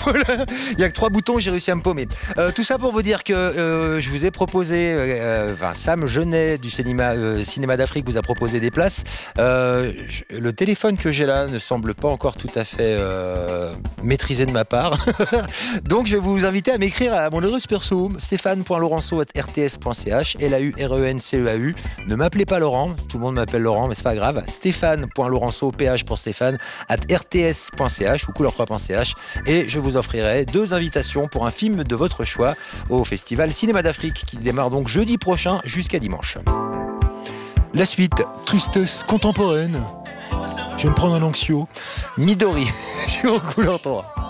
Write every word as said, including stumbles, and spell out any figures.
Il n'y a que trois boutons, j'ai réussi à me paumer. Euh, tout ça pour vous dire que euh, je vous ai proposé, euh, enfin, Sam Genet du cinéma, euh, cinéma d'Afrique vous a proposé des places. Euh, je, le téléphone que j'ai là ne semble pas encore tout à fait euh, maîtrisé de ma part. Donc je vais vous inviter à m'écrire à mon adresse perso, stéphane point laurenceau arobase r t s point c h, L A U R E N C E A U. Ne m'appelez pas Laurent, tout le monde m'appelle Laurent, mais c'est pas grave. stéphane point laurenceau, P H pour Stéphane, arobase r t s point c h ou couleur trois point c h, et je vous offrirai deux invitations pour un film de votre choix au Festival Cinéma d'Afrique qui démarre donc jeudi prochain jusqu'à dimanche. La suite, tristesse contemporaine. Je vais me prendre un anxio. Midori sur couleur trois.